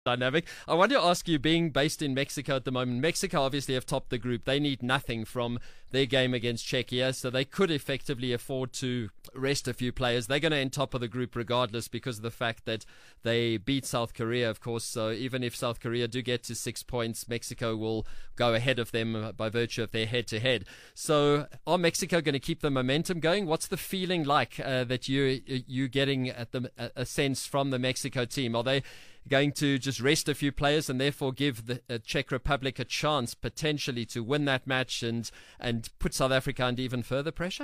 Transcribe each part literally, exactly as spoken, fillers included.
dynamic. I want to ask you, being based in Mexico at the moment, Mexico obviously have topped the group. They need nothing from their game against Czechia, so they could effectively afford to rest a few players. They're going to end top of the group regardless because of the fact that they beat South Korea, of course. So even if South Korea do get to six points, Mexico will go ahead of them by virtue of their head-to-head. So are Mexico going to keep the momentum going? What's the feeling like uh, that you you getting at the a sense from the Mexico team? Are they going to just rest a few players and therefore give the uh, Czech Republic a chance potentially to win that match and and put South Africa under even further pressure?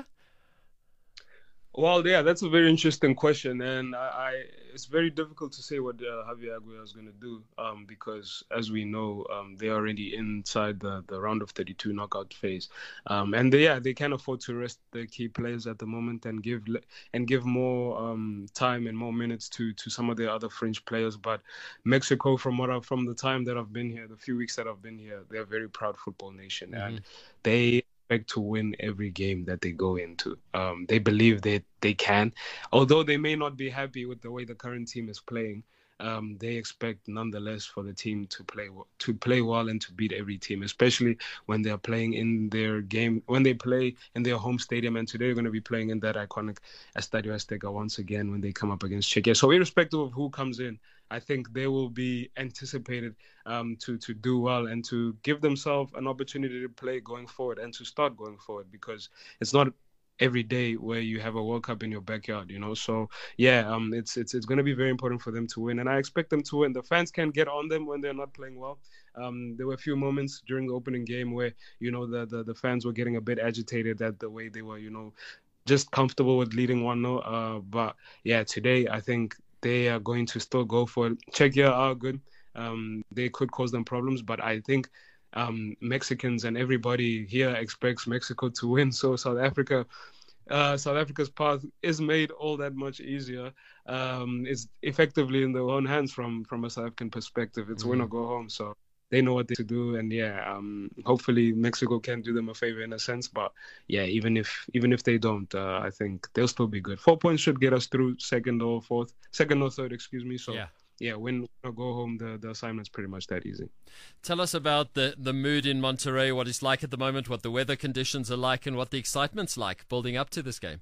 Well, yeah, that's a very interesting question, and I, I it's very difficult to say what uh, Javier Aguirre is going to do, um, because, as we know, um, they're already inside the, the round of thirty-two knockout phase, um, and they, yeah, they can afford to rest their key players at the moment and give and give more um, time and more minutes to to some of the other French players. But Mexico, from what I, from the time that I've been here, the few weeks that I've been here, they're a very proud football nation, mm-hmm. and they expect to win every game that they go into. Um, they believe that they can, although they may not be happy with the way the current team is playing. Um, they expect nonetheless for the team to play to play well and to beat every team, especially when they are playing in their game, when they play in their home stadium. And today they're going to be playing in that iconic Estadio Azteca once again when they come up against Czechia. So irrespective of who comes in, I think they will be anticipated um, to to do well and to give themselves an opportunity to play going forward and to start going forward, because it's not every day where you have a World Cup in your backyard, you know. So yeah, um, it's it's it's going to be very important for them to win, and I expect them to win. The fans can get on them when they're not playing well. Um, there were a few moments during the opening game where, you know, the the, the fans were getting a bit agitated at the way they were, you know, just comfortable with leading one nil. Uh, but yeah, today I think they are going to still go for it. Czechia are good. Um, they could cause them problems, but I think um, Mexicans and everybody here expects Mexico to win. So South Africa, uh, South Africa's path is made all that much easier. Um, it's effectively in their own hands from from a South African perspective. It's mm. win or go home. So they know what they to do, and yeah, um, hopefully Mexico can do them a favor in a sense. But yeah, even if even if they don't, uh, I think they'll still be good. Four points should get us through second or fourth, second or third, excuse me. So yeah, yeah win or go home, the, the assignment's pretty much that easy. Tell us about the, the mood in Monterrey, what it's like at the moment, what the weather conditions are like, and what the excitement's like building up to this game.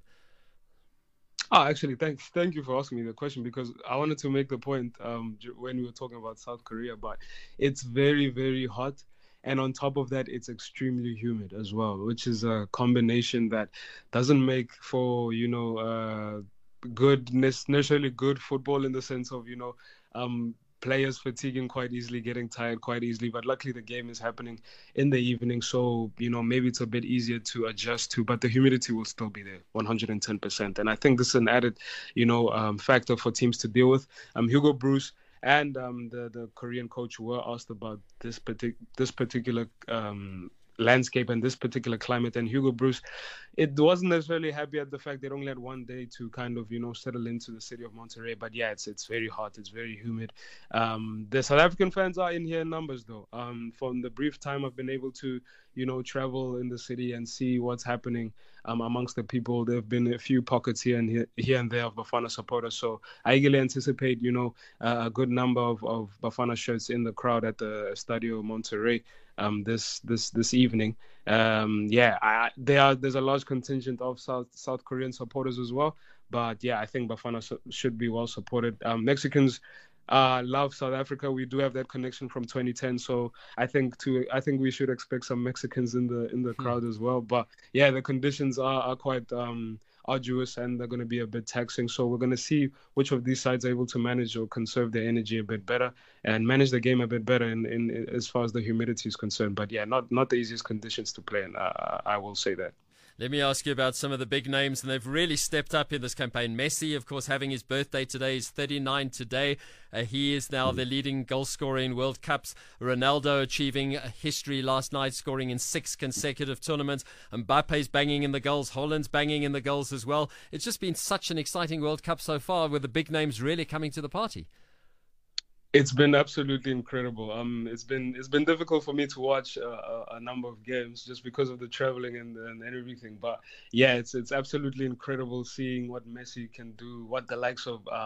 Oh, actually, thank thank you for asking me the question, because I wanted to make the point um, when we were talking about South Korea, but it's very, very hot. And on top of that, it's extremely humid as well, which is a combination that doesn't make for, you know, uh, good, necessarily good football in the sense of, you know, um, players fatiguing quite easily, getting tired quite easily. But luckily the game is happening in the evening, so, you know, maybe it's a bit easier to adjust to, but the humidity will still be there, one hundred ten percent. And I think this is an added, you know, um, factor for teams to deal with. Um, Hugo Broos and um, the, the Korean coach were asked about this, partic- this particular um, landscape and this particular climate, and Hugo Broos, it wasn't necessarily happy at the fact they only had one day to kind of, you know, settle into the city of Monterrey. But yeah, it's it's very hot, it's very humid. Um, the South African fans are in here in numbers, though. Um, from the brief time I've been able to, you know, travel in the city and see what's happening um, amongst the people, there have been a few pockets here and here, here and there of Bafana supporters. So I eagerly anticipate, you know, uh, a good number of, of Bafana shirts in the crowd at the Estadio Monterrey um, this this this evening. Um, yeah, I, there are there's a large contingent of South South Korean supporters as well. But yeah, I think Bafana so, should be well supported. Um, Mexicans uh, love South Africa. We do have that connection from twenty ten, so I think to I think we should expect some Mexicans in the in the hmm. crowd as well. But yeah, the conditions are are quite um, arduous, and they're going to be a bit taxing. So we're going to see which of these sides are able to manage or conserve their energy a bit better and manage the game a bit better in, in, in as far as the humidity is concerned. But yeah, not not the easiest conditions to play in. Uh, I will say that. Let me ask you about some of the big names, and they've really stepped up in this campaign. Messi, of course, having his birthday today. He's thirty-nine today. Uh, he is now the leading goal scorer in World Cups. Ronaldo achieving history last night, scoring in six consecutive tournaments. Mbappe's banging in the goals. Holland's banging in the goals as well. It's just been such an exciting World Cup so far, with the big names really coming to the party. It's been absolutely incredible. Um, it's been it's been difficult for me to watch uh, a number of games just because of the traveling and, and everything. But yeah, it's it's absolutely incredible seeing what Messi can do, what the likes of um,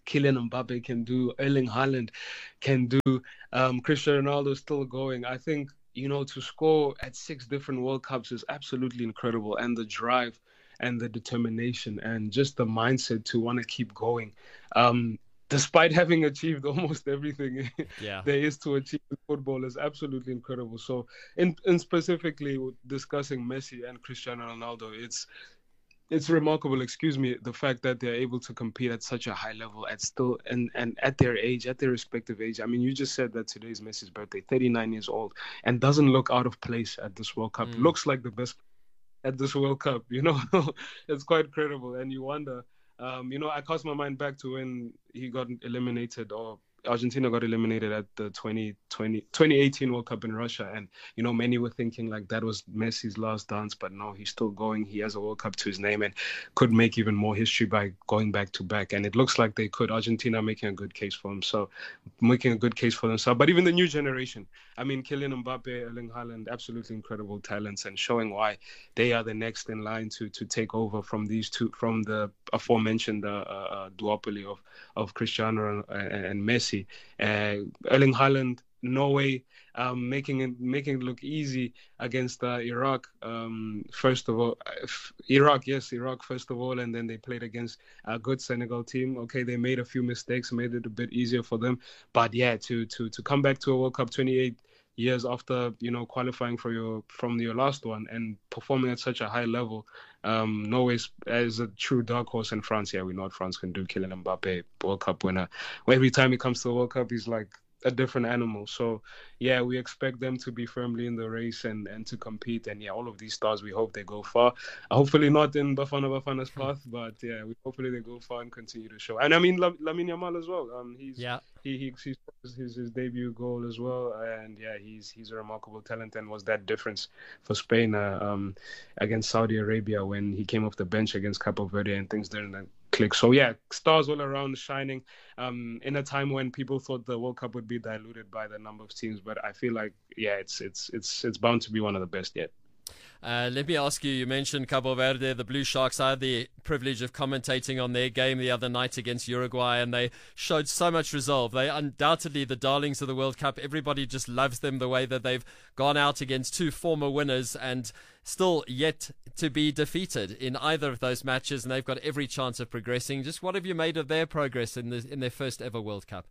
Kylian Mbappe can do, Erling Haaland can do, um, Cristiano Ronaldo is still going. I think, you know, to score at six different World Cups is absolutely incredible. And the drive and the determination and just the mindset to want to keep going. Um, despite having achieved almost everything yeah. there is to achieve in football is absolutely incredible. So in, in specifically discussing Messi and Cristiano Ronaldo, it's it's remarkable, excuse me, the fact that they're able to compete at such a high level at still and, and at their age, at their respective age. I mean, you just said that today's Messi's birthday, thirty-nine years old, and doesn't look out of place at this World Cup. Mm. Looks like the best at this World Cup, you know. It's quite credible. And you wonder, um, you know, I cast my mind back to when he got eliminated, or Argentina got eliminated at the twenty twenty, twenty eighteen World Cup in Russia. And, you know, many were thinking like that was Messi's last dance, but no, he's still going. He has a World Cup to his name and could make even more history by going back to back. And it looks like they could. Argentina making a good case for himself, making a good case for themselves. But even the new generation, I mean, Kylian Mbappe, Erling Haaland, absolutely incredible talents and showing why they are the next in line to to take over from these two, from the aforementioned uh, uh, duopoly of, of Cristiano and, and Messi. Uh, Erling Haaland, Norway, um, making it making it look easy against uh, Iraq. Um, first of all, Iraq, yes, Iraq first of all, and then they played against a good Senegal team. Okay, they made a few mistakes, made it a bit easier for them, but yeah, to to to come back to a World Cup twenty-eight years after, you know, qualifying for your from your last one and performing at such a high level. Um, Norway is a true dark horse, and France, yeah, we know what France can do. Kylian Mbappe, World Cup winner. Well, every time he comes to the World Cup, he's like a different animal. So, yeah, we expect them to be firmly in the race and, and to compete. And, yeah, all of these stars, we hope they go far. Hopefully not in Bafana Bafana's path, but, yeah, we hopefully they go far and continue to show. And, I mean, Lamine Yamal as well. Um, he's yeah. He he he's his, his debut goal as well, and yeah, he's he's a remarkable talent and was that difference for Spain uh, um, against Saudi Arabia when he came off the bench against Cape Verde and things didn't click. So yeah, stars all around shining um, in a time when people thought the World Cup would be diluted by the number of teams, but I feel like yeah, it's it's it's it's bound to be one of the best yet. Uh, let me ask you, you mentioned Cabo Verde, the Blue Sharks. I had the privilege of commentating on their game the other night against Uruguay, and they showed so much resolve. They undoubtedly the darlings of the World Cup. Everybody just loves them, the way that they've gone out against two former winners and still yet to be defeated in either of those matches, and they've got every chance of progressing. Just what have you made of their progress in, the, in their first ever World Cup?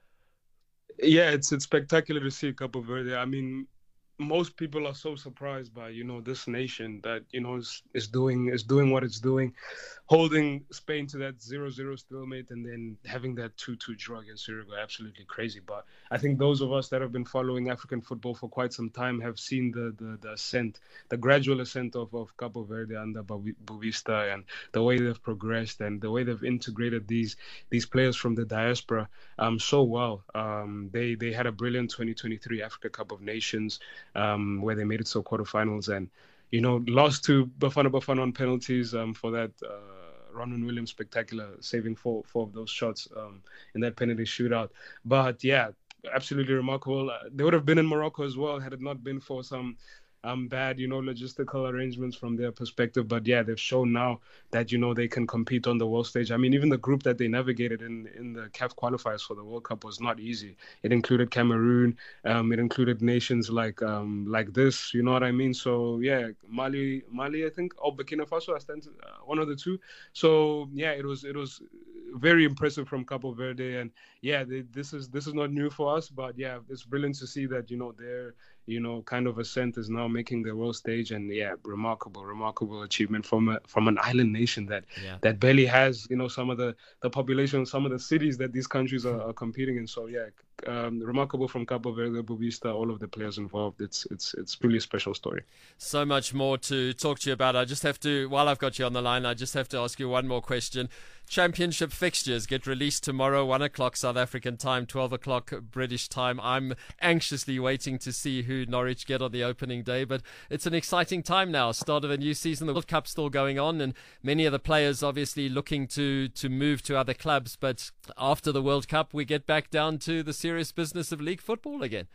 Yeah, it's it's spectacular to see Cabo Verde. I mean, most people are so surprised by, you know, this nation that, you know, is, is doing is doing what it's doing, holding Spain to that zero zero stalemate and then having that two two draw against Uruguay. Absolutely crazy. But I think those of us that have been following African football for quite some time have seen the the, the ascent, the gradual ascent of, of Cabo Verde under Boavista, and the way they've progressed and the way they've integrated these these players from the diaspora um, so well. Um, they, they had a brilliant twenty twenty-three Africa Cup of Nations, Um, where they made it to quarterfinals and, you know, lost to Bafana Bafana on penalties um, for that uh, Ronwen Williams spectacular, saving four four of those shots um, in that penalty shootout. But yeah, absolutely remarkable. Uh, they would have been in Morocco as well had it not been for some um, bad, you know, logistical arrangements from their perspective. But yeah, they've shown now that, you know, they can compete on the world stage. I mean, even the group that they navigated in, in the C A F qualifiers for the World Cup was not easy. It included Cameroon. Um, it included nations like um, like this, you know what I mean? So yeah, Mali, Mali, I think, or Burkina Faso, I stand, uh, one of the two. So yeah, it was it was very impressive from Cabo Verde. And yeah, they, this is this is not new for us, but yeah, it's brilliant to see that, you know, they're, you know, kind of ascent is now making the world stage. And yeah, remarkable, remarkable achievement from a, from an island nation that yeah. that barely has, you know, some of the, the population, some of the cities that these countries are, are competing in. So yeah, um, remarkable from Cabo Verde, Boavista, all of the players involved. It's it's it's really a special story. So much more to talk to you about. I just have to, while I've got you on the line, I just have to ask you one more question. Championship fixtures get released tomorrow, one o'clock South African time, twelve o'clock British time. I'm anxiously waiting to see who Norwich get on the opening day, but it's an exciting time now, start of a new season. The World Cup's still going on, and many of the players obviously looking to, to move to other clubs, but after the World Cup, we get back down to the serious business of league football again.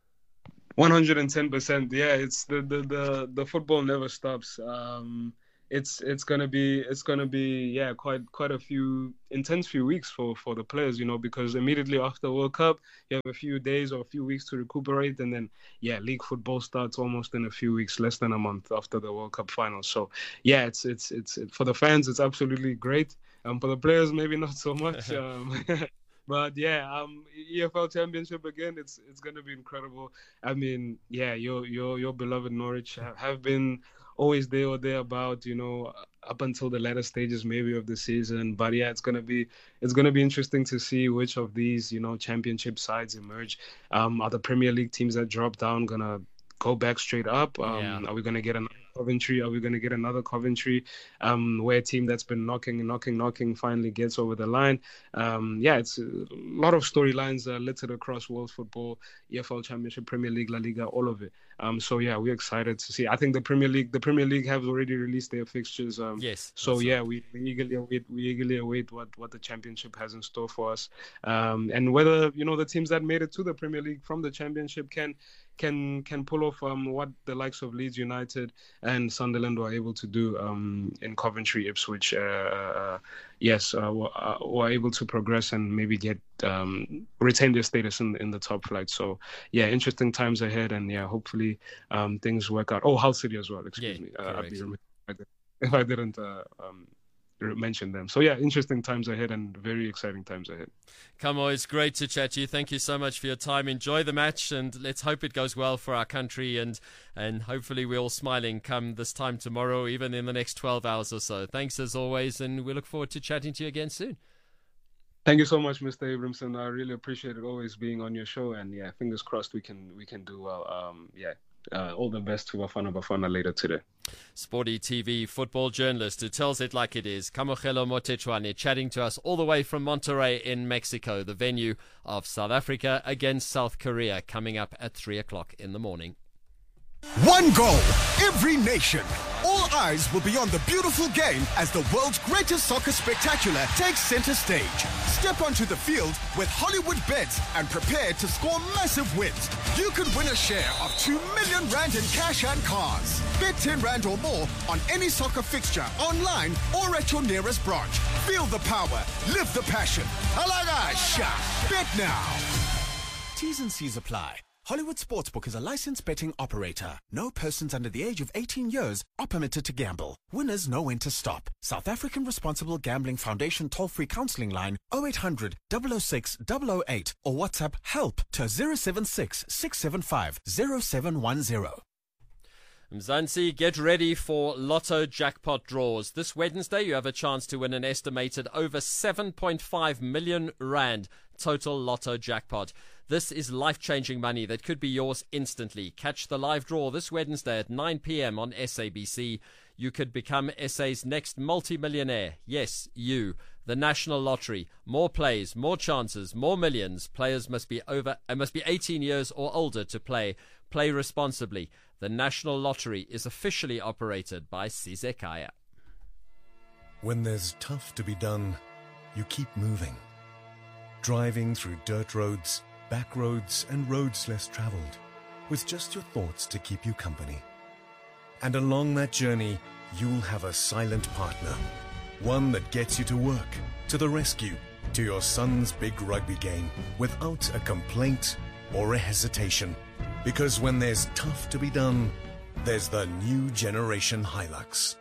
one hundred ten percent. Yeah, it's the, the, the, the football never stops. Um, it's it's gonna be it's gonna be yeah quite quite a few intense few weeks for for the players, you know, because immediately after World Cup you have a few days or a few weeks to recuperate, and then yeah league football starts almost in a few weeks, less than a month after the World Cup final. So yeah, it's it's it's it, for the fans it's absolutely great, and um, for the players maybe not so much. um, But yeah, um, E F L Championship again. It's it's gonna be incredible. I mean, yeah, your your your beloved Norwich have, have been always there or thereabout, you know, up until the latter stages maybe of the season. But yeah, it's gonna be it's gonna be interesting to see which of these, you know, championship sides emerge. Um, are the Premier League teams that drop down gonna go back straight up? Um, Yeah. Are we gonna get another Coventry? Are we going to get another Coventry, um, where a team that's been knocking, knocking, knocking finally gets over the line? Um, yeah, it's a lot of storylines uh, littered across world football, E F L Championship, Premier League, La Liga, all of it. Um, so yeah, we're excited to see. I think the Premier League, the Premier League have already released their fixtures. Um, Yes. So yeah, right. we, we eagerly await, we eagerly await what, what the Championship has in store for us, um, and whether you know the teams that made it to the Premier League from the Championship can. can can pull off um, what the likes of Leeds United and Sunderland were able to do um, in Coventry, Ipswich. Uh, uh, yes, uh, were, uh, were able to progress and maybe get um, retain their status in in the top flight. So yeah, interesting times ahead, and yeah, hopefully um, things work out. Oh, Hull City as well. Excuse Yeah, me, uh, I'd be correct. remiss if I didn't. Uh, um, mention them. So yeah, interesting times ahead and very exciting times ahead. Kamo, it's great to chat to you. Thank you so much for your time. Enjoy the match, and let's hope it goes well for our country, and and hopefully we're all smiling come this time tomorrow, even in the next twelve hours or so. Thanks as always, and we look forward to chatting to you again soon. Thank you so much, Mister Abramson. I really appreciate it always being on your show, and yeah, fingers crossed we can we can do well. Um, yeah. Uh, all the best to Bafana Bafana later today. Sporty T V football journalist who tells it like it is, Kamoshelo Motechwane, chatting to us all the way from Monterrey in Mexico, the venue of South Africa against South Korea, coming up at three o'clock in the morning. One goal, every nation. All eyes will be on the beautiful game as the world's greatest soccer spectacular takes center stage. Step onto the field with Hollywood Bets and prepare to score massive wins. You could win a share of two million rand in cash and cars. Bet ten rand or more on any soccer fixture, online or at your nearest branch. Feel the power, live the passion. Alagasha, bet now. T's and C's apply. Hollywood Sportsbook is a licensed betting operator. No persons under the age of eighteen years are permitted to gamble. Winners know when to stop. South African Responsible Gambling Foundation toll-free counseling line oh eight hundred, double oh six, double oh eight or WhatsApp help to zero seven six, six seven five, zero seven one zero. Mzansi, get ready for Lotto jackpot draws. This Wednesday, you have a chance to win an estimated over seven point five million rand total Lotto jackpot. This is life-changing money that could be yours instantly. Catch the live draw this Wednesday at nine p.m. on S A B C. You could become S A's next multi-millionaire. Yes, you. The National Lottery. More plays, more chances, more millions. Players must be over, uh, must be eighteen years or older to play. Play responsibly. The National Lottery is officially operated by Sizekaya. When there's tough to be done, you keep moving. Driving through dirt roads, back roads and roads less traveled, with just your thoughts to keep you company. And along that journey, you'll have a silent partner. One that gets you to work, to the rescue, to your son's big rugby game, without a complaint or a hesitation. Because when there's tough to be done, there's the new generation Hilux.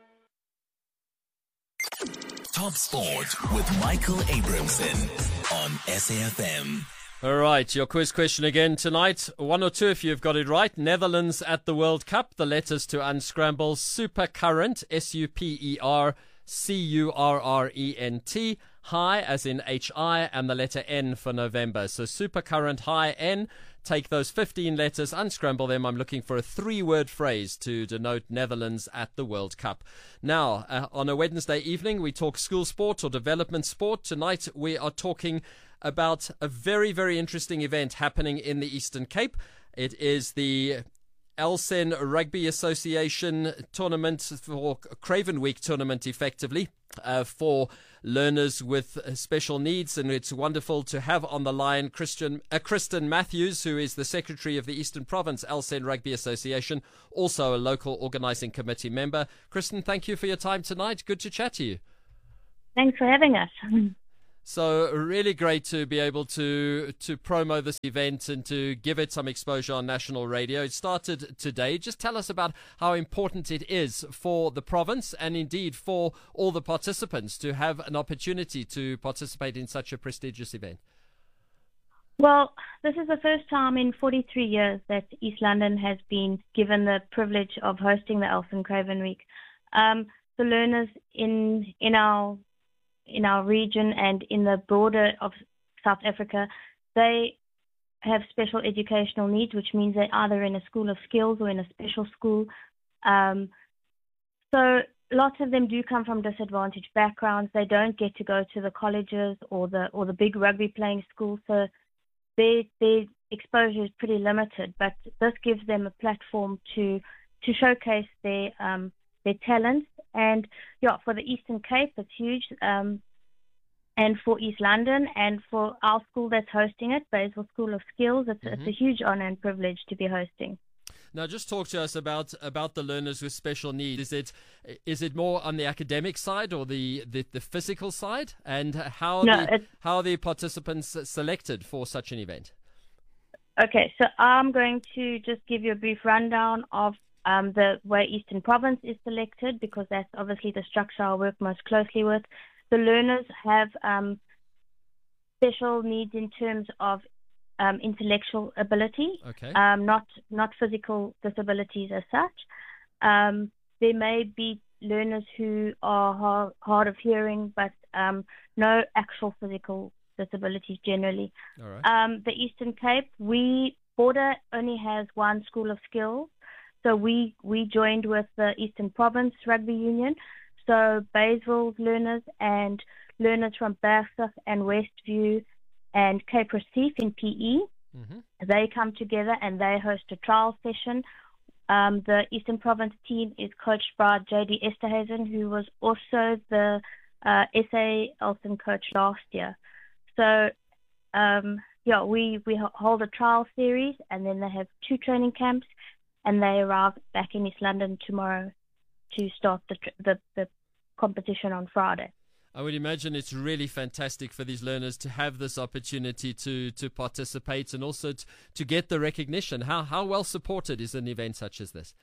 Top Sport with Michael Abramson on S A F M. All right, your quiz question again tonight. One or two if you've got it right. Netherlands at the World Cup. The letters to unscramble: Super Current, S U P E R C U R R E N T. High as in H I, and the letter N for November. So Super Current, high, N. Take those fifteen letters, unscramble them. I'm looking for a three-word phrase to denote Netherlands at the World Cup. Now, uh, on a Wednesday evening, we talk school sport or development sport. Tonight, we are talking about a very, very interesting event happening in the Eastern Cape. It is the Elsen Rugby Association tournament for Craven Week tournament, effectively, uh, for learners with special needs. And it's wonderful to have on the line Christian, uh, Kristen Matthews, who is the Secretary of the Eastern Province Elsen Rugby Association, also a local organising committee member. Kristen, thank you for your time tonight. Good to chat to you. Thanks for having us. So really great to be able to to promo this event and to give it some exposure on national radio. It started today. Just tell us about how important it is for the province and indeed for all the participants to have an opportunity to participate in such a prestigious event. Well, this is the first time in forty-three years that East London has been given the privilege of hosting the Elsen Craven Week. Um, the learners in in our in our region and in the border of South Africa, they have special educational needs, which means they're either in a school of skills or in a special school. Um, so lots of them do come from disadvantaged backgrounds. They don't get to go to the colleges or the or the big rugby playing schools, so their their exposure is pretty limited. But this gives them a platform to to showcase their um, their talents. And yeah, for the Eastern Cape, it's huge. Um, and for East London and for our school that's hosting it, Baysville School of Skills, it's, mm-hmm. it's a huge honor and privilege to be hosting. Now, just talk to us about, about the learners with special needs. Is it is it more on the academic side or the, the, the physical side? And how no, the, how are the participants selected for such an event? Okay, so I'm going to just give you a brief rundown of Um, the way Eastern Province is selected, because that's obviously the structure I work most closely with. The learners have um, special needs in terms of um, intellectual ability, okay. um, not not physical disabilities as such. Um, there may be learners who are hard, hard of hearing, but um, no actual physical disabilities generally. All right. Um, the Eastern Cape, we border only has one school of skills. So we, we joined with the Eastern Province Rugby Union. So Baysville's learners and learners from Bergstad and Westview and Cape Recife in P E, mm-hmm. they come together and they host a trial session. Um, the Eastern Province team is coached by J D Esterhazen, who was also the uh, S A Elsen coach last year. So um, yeah, we, we hold a trial series, and then they have two training camps, and they arrive back in East London tomorrow to start the, the the competition on Friday. I would imagine it's really fantastic for these learners to have this opportunity to, to participate and also to, to get the recognition. How how well supported is an event such as this?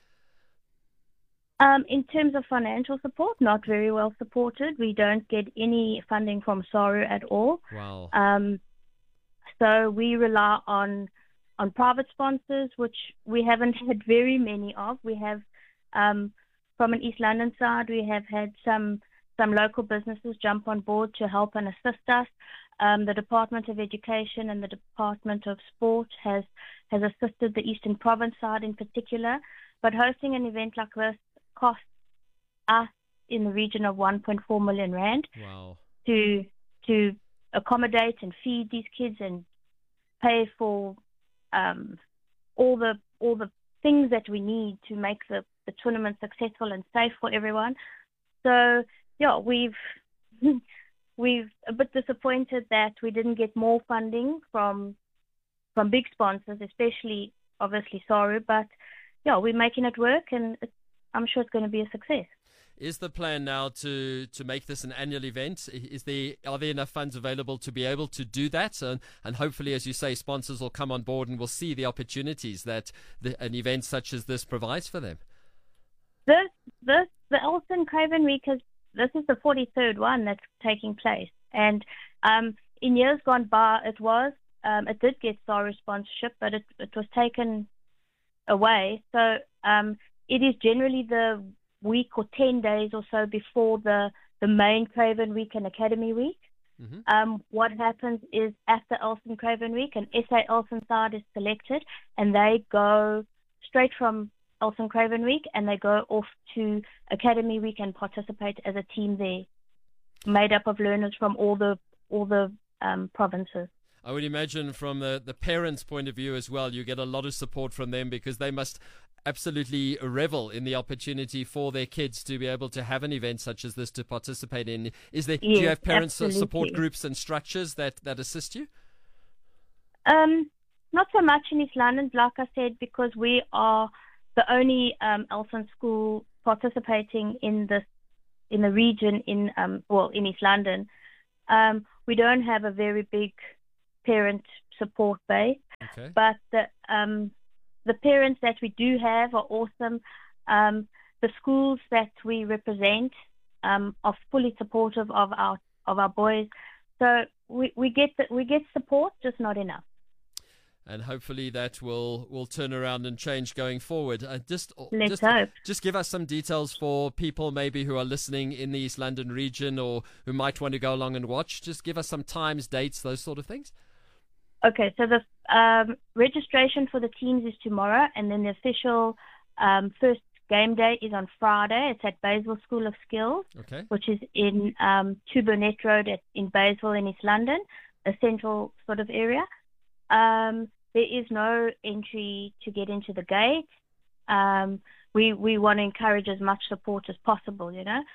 Um, in terms of financial support, not very well supported. We don't get any funding from SARU at all. Wow. Um, so we rely on on private sponsors, which we haven't had very many of. We have, um, from an East London side, we have had some some local businesses jump on board to help and assist us. Um, the Department of Education and the Department of Sport has, has assisted the Eastern Province side in particular. But hosting an event like this costs us in the region of one point four million rand. Wow. to to accommodate and feed these kids and pay for um, all the all the things that we need to make the, the tournament successful and safe for everyone. So yeah, we've we've a bit disappointed that we didn't get more funding from from big sponsors, especially obviously SARU. But yeah, we're making it work, and it's, I'm sure it's going to be a success. Is the plan now to, to make this an annual event? Is there are there enough funds available to be able to do that? And, and hopefully, as you say, sponsors will come on board and will see the opportunities that the, an event such as this provides for them. This this the Elsen Craven Week is this is the forty-third one that's taking place, and um, in years gone by, it was um, it did get SARU sponsorship, but it it was taken away. So um, it is generally the week or ten days or so before the, the main Craven Week and Academy Week. Mm-hmm. Um, what happens is after Elsen Craven Week, an S A Elsen side is selected, and they go straight from Elsen Craven Week and they go off to Academy Week and participate as a team there, made up of learners from all the all the um, provinces. I would imagine from the, the parents' point of view as well, you get a lot of support from them because they must absolutely revel in the opportunity for their kids to be able to have an event such as this to participate in. Is there? Yes, do you have parents absolutely. support groups and structures that that assist you? Um, not so much in East London, like I said, because we are the only um, Elson school participating in this in the region in um, well in East London. Um, we don't have a very big parent support base, Okay. but the um, the parents that we do have are awesome. Um, the schools that we represent um, are fully supportive of our of our boys. So we, we get the, we get support, just not enough. And hopefully that will, will turn around and change going forward. Uh, just, Let's just, hope. just give us some details for people maybe who are listening in the East London region or who might want to go along and watch. Just give us some times, dates, those sort of things. Okay, so the um, registration for the teams is tomorrow, and then the official um, first game day is on Friday. It's at Baysville School of Skills, Okay. which is in um, Two Burnett Road at, in Baysville in East London, a central sort of area. Um, there is no entry to get into the gate. Um, we we want to encourage as much support as possible, you know.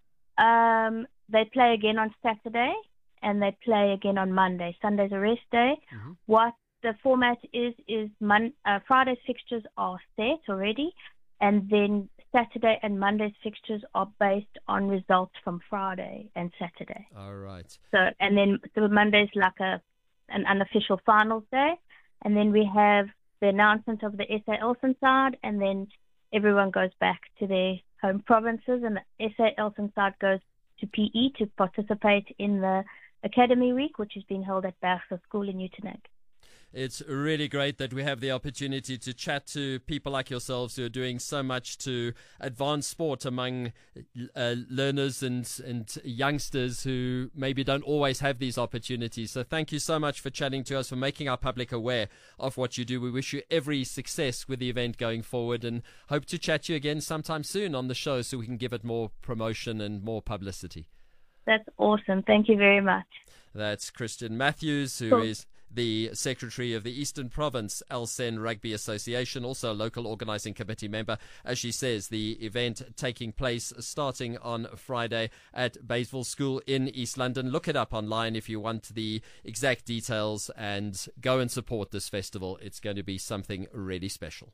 Um, they play again on Saturday, and they play again on Monday. Sunday's a rest day. Mm-hmm. What the format is, is Mon- uh, Friday's fixtures are set already, and then Saturday and Monday's fixtures are based on results from Friday and Saturday. All right. So, and then so Monday's like a an unofficial finals day, and then we have the announcement of the S A Elson side, and then everyone goes back to their home provinces, and the S A Elson side goes to P E to participate in the Academy Week, which is being held at Bergsa School in Uitenhage. It's really great that we have the opportunity to chat to people like yourselves who are doing so much to advance sport among uh, learners and, and youngsters who maybe don't always have these opportunities. So thank you so much for chatting to us, for making our public aware of what you do. We wish you every success with the event going forward and hope to chat to you again sometime soon on the show so we can give it more promotion and more publicity. That's awesome. Thank you very much. That's Christian Matthews, who Cool. is the Secretary of the Eastern Province Elsen Rugby Association, also a local organising committee member. As she says, the event taking place starting on Friday at Baysville School in East London. Look it up online if you want the exact details and go and support this festival. It's going to be something really special.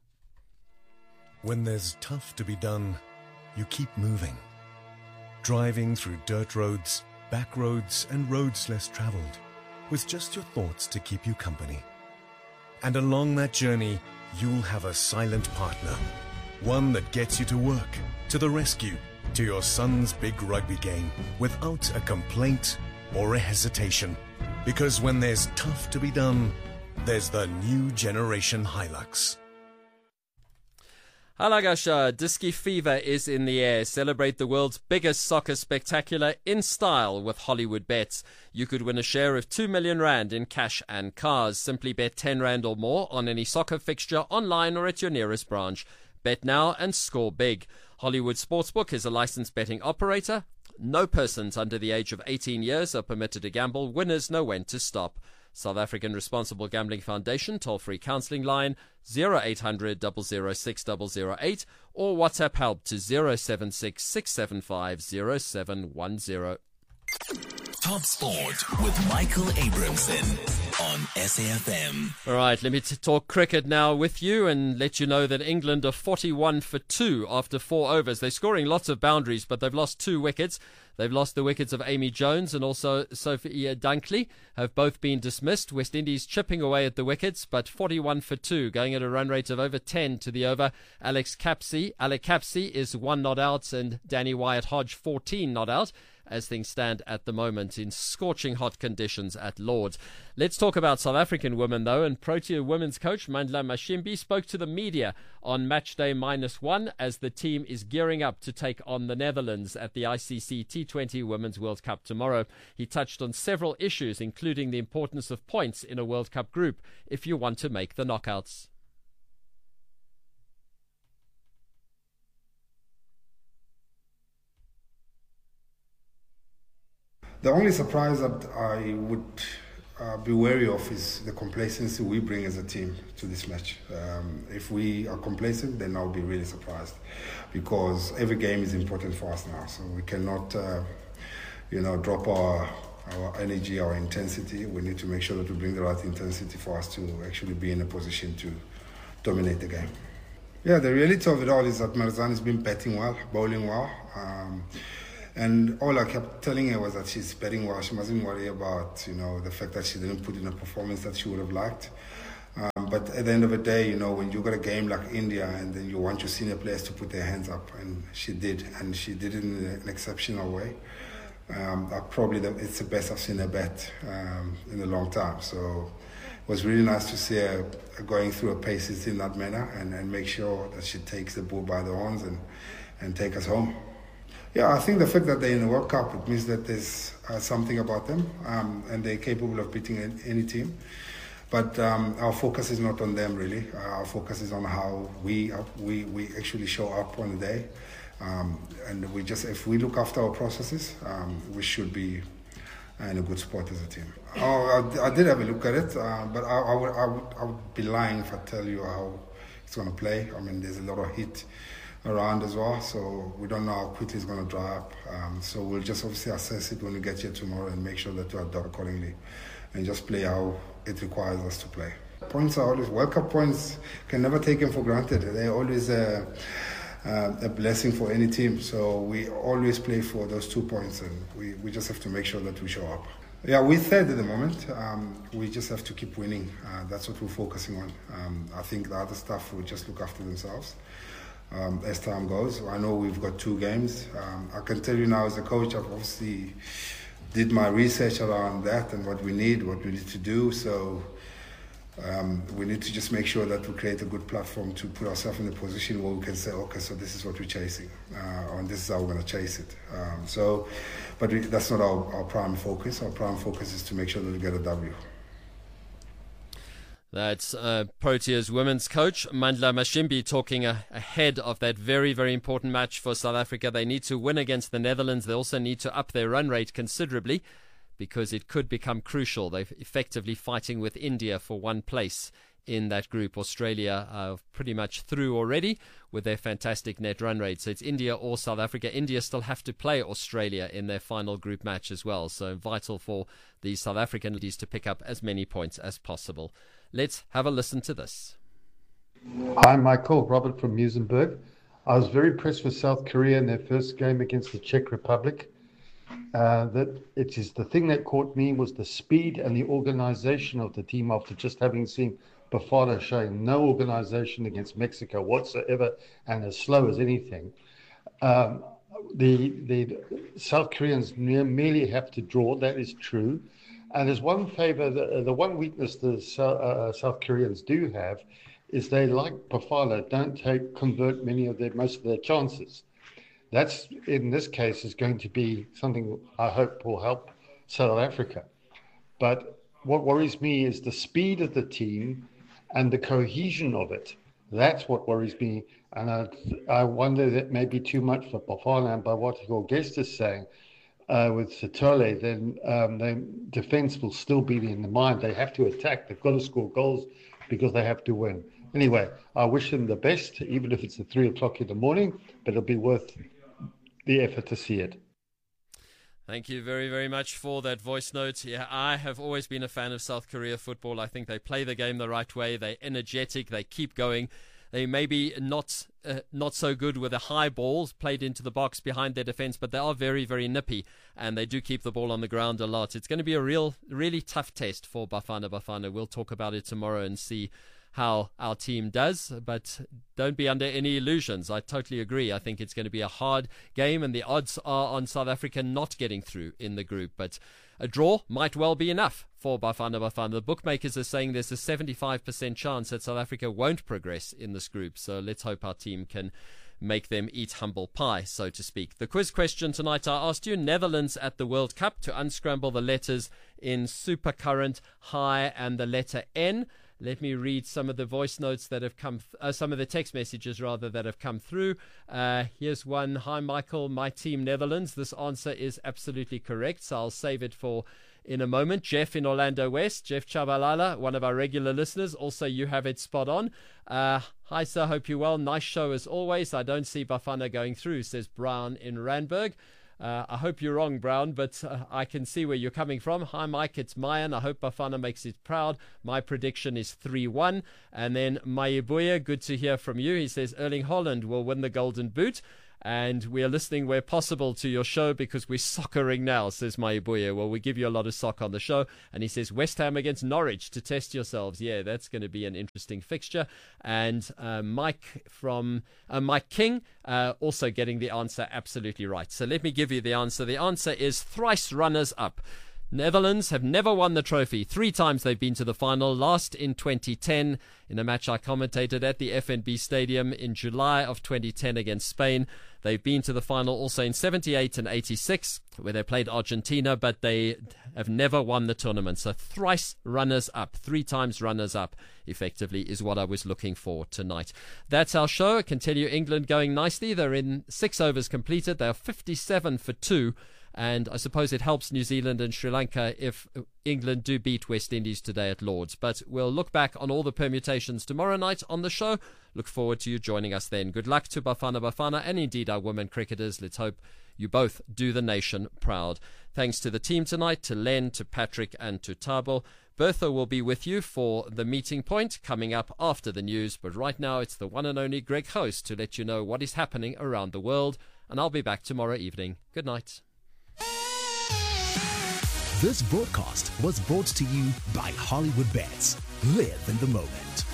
When there's tough to be done, you keep moving. Driving through dirt roads, back roads, and roads less travelled, with just your thoughts to keep you company. And along that journey, you'll have a silent partner. One that gets you to work, to the rescue, to your son's big rugby game, without a complaint or a hesitation. Because when there's tough to be done, there's the new generation Hilux. Halagasha, Diski Fever is in the air. Celebrate the world's biggest soccer spectacular in style with Hollywood Bets. You could win a share of two million rand in cash and cars. Simply bet ten rand or more on any soccer fixture online or at your nearest branch. Bet now and score big. Hollywood Sportsbook is a licensed betting operator. No persons under the age of eighteen years are permitted to gamble. Winners know when to stop. South African Responsible Gambling Foundation toll-free counselling line zero eight hundred, double oh six, double oh eight or WhatsApp help to zero seven six, six seven five, zero seven one zero. Top Sport with Michael Abramson on S A F M. All right, let me t- talk cricket now with you and let you know that England are forty-one for two after four overs. They're scoring lots of boundaries, but they've lost two wickets. They've lost the wickets of Amy Jones and also Sophia Dunkley, have both been dismissed. West Indies chipping away at the wickets, but forty-one for two, going at a run rate of over ten to the over. Alex Capsey, Alec Capsey is one not out, and Danny Wyatt Hodge fourteen not out, as things stand at the moment in scorching hot conditions at Lord's. Let's talk about South African women, though, and Protea women's coach Mandla Mashimbi spoke to the media on match day minus one as the team is gearing up to take on the Netherlands at the I C C T twenty Women's World Cup tomorrow. He touched on several issues, including the importance of points in a World Cup group if you want to make the knockouts. The only surprise that I would uh, be wary of is the complacency we bring as a team to this match. Um, if we are complacent, then I'll be really surprised, because every game is important for us now. So we cannot, uh, you know, drop our our energy, our intensity. We need to make sure that we bring the right intensity for us to actually be in a position to dominate the game. Yeah, the reality of it all is that Marizanne's been batting well, bowling well. Um, And all I kept telling her was that she's batting well. She mustn't worry about, you know, the fact that she didn't put in a performance that she would have liked. Um, but at the end of the day, you know, when you got a game like India and then you want your senior players to put their hands up, and she did, and she did it in an exceptional way. Um, probably the, it's the best I've seen her bat um, in a long time. So it was really nice to see her going through her paces in that manner and, and make sure that she takes the bull by the horns and, and take us home. Yeah, I think the fact that they're in the World Cup, it means that there's uh, something about them, um, and they're capable of beating any, any team. But um, our focus is not on them, really. Uh, our focus is on how we uh, we we actually show up on the day, um, and we just if we look after our processes, um, we should be in a good spot as a team. Oh, I, I did have a look at it, uh, but I, I, would, I would I would be lying if I tell you how it's going to play. I mean, there's a lot of heat around as well, so we don't know how quickly it's going to dry up. Um, so we'll just obviously assess it when we get here tomorrow and make sure that we adapt accordingly and just play how it requires us to play. Points are always, World Cup points can never take them for granted. They're always a, a blessing for any team, so we always play for those two points, and we, we just have to make sure that we show up. Yeah, we're third at the moment. Um, we just have to keep winning. Uh, that's what we're focusing on. Um, I think the other stuff will just look after themselves. Um, as time goes. I know we've got two games. Um, I can tell you now as a coach, I've obviously did my research around that and what we need, what we need to do. So um, we need to just make sure that we create a good platform to put ourselves in a position where we can say, okay, so this is what we're chasing, uh, and this is how we're going to chase it. Um, so, but we, that's not our, our prime focus. Our prime focus is to make sure that we get a W. That's uh, Proteas women's coach Mandla Mashimbi talking uh, ahead of that very, very important match for South Africa. They need to win against the Netherlands. They also need to up their run rate considerably, because it could become crucial. They're effectively fighting with India for one place in that group. Australia are pretty much through already with their fantastic net run rate. So it's India or South Africa. India still have to play Australia in their final group match as well. So vital for the South African ladies to pick up as many points as possible. Let's have a listen to this. Hi, Michael. Robert from Muizenberg. I was very impressed with South Korea in their first game against the Czech Republic. Uh, that it is the thing that caught me was the speed and the organization of the team after just having seen Bafana showing no organization against Mexico whatsoever and as slow as anything. Um, the the South Koreans merely have to draw, that is true. And there's one favor, the, the one weakness the uh, South Koreans do have is they, like Bafana, don't take convert many of their most of their chances. That's, in this case, is going to be something I hope will help South Africa. But what worries me is the speed of the team and the cohesion of it. That's what worries me. And I, I wonder that maybe too much for Bafana, and by what your guest is saying, uh, with Sithole, then um, the defense will still be in the mind. They have to attack. They've got to score goals because they have to win. Anyway, I wish them the best, even if it's at three o'clock in the morning, but it'll be worth the effort to see it. Thank you very, very much for that voice note. Yeah, I have always been a fan of South Korea football. I think they play the game the right way. They're energetic. They keep going. They may be not uh, not so good with the high balls played into the box behind their defense, but they are very, very nippy, and they do keep the ball on the ground a lot. It's going to be a real, really tough test for Bafana Bafana. We'll talk about it tomorrow and see how our team does, but don't be under any illusions. I totally agree. I think it's going to be a hard game, and the odds are on South Africa not getting through in the group, but a draw might well be enough for Bafana Bafana. The bookmakers are saying there's a seventy-five percent chance that South Africa won't progress in this group, so let's hope our team can make them eat humble pie, so to speak. The quiz question tonight, I asked you, Netherlands at the World Cup, to unscramble the letters in supercurrent, high, and the letter N. Let me read some of the voice notes that have come, th- uh, some of the text messages rather that have come through. Uh, here's one. Hi, Michael, my team Netherlands. This answer is absolutely correct, so I'll save it for in a moment. Jeff in Orlando West, Jeff Chabalala, one of our regular listeners. Also, you have it spot on. Uh, hi, sir. Hope you're well. Nice show as always. I don't see Bafana going through, says Brown in Randburg. Uh, I hope you're wrong, Brown, but uh, I can see where you're coming from. Hi, Mike, it's Mayan. I hope Bafana makes it proud. My prediction is three one. And then Mayibuya, good to hear from you. He says Erling Haaland will win the Golden Boot. And we are listening where possible to your show because we're soccering now, says Mayibuya. Well, we give you a lot of sock on the show. And he says West Ham against Norwich to test yourselves. Yeah, that's going to be an interesting fixture. And uh, Mike from uh, Mike King uh, also getting the answer absolutely right. So let me give you the answer. The answer is thrice runners up. Netherlands have never won the trophy. Three times they've been to the final, last in twenty ten in a match I commentated at the F N B Stadium in July of twenty ten against Spain. They've been to the final also in seventy-eight and eighty-six, where they played Argentina, but they have never won the tournament. So thrice runners up, three times runners up, effectively, is what I was looking for tonight. That's our show. I can tell you England going nicely. They're in six overs completed. They are fifty-seven for two. And I suppose it helps New Zealand and Sri Lanka if England do beat West Indies today at Lord's. But we'll look back on all the permutations tomorrow night on the show. Look forward to you joining us then. Good luck to Bafana Bafana and indeed our women cricketers. Let's hope you both do the nation proud. Thanks to the team tonight, to Len, to Patrick and to Tabo. Bertha will be with you for the meeting point coming up after the news. But right now it's the one and only Greg Host to let you know what is happening around the world. And I'll be back tomorrow evening. Good night. This broadcast was brought to you by Hollywood Bets. Live in the moment.